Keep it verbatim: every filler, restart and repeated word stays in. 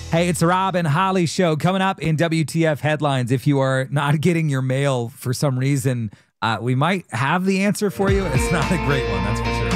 Hey, it's the Rob and Holly show coming up in W T F headlines. If you are not getting your mail for some reason, uh, we might have the answer for you. It's not a great one, that's for sure.